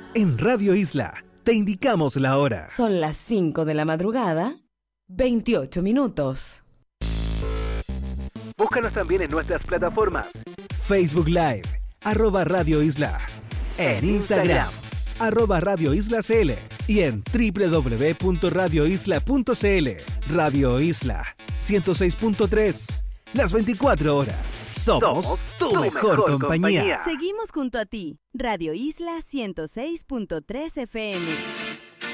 En Radio Isla te indicamos la hora. Son las 5 de la madrugada, 28 minutos. Búscanos también en nuestras plataformas. Facebook Live, @Radio Isla. En Instagram, @Radio Isla CL. Y en www.radioisla.cl. Radio Isla 106.3. Las 24 horas. Somos tu mejor compañía. Seguimos junto a ti. Radio Isla 106.3 FM.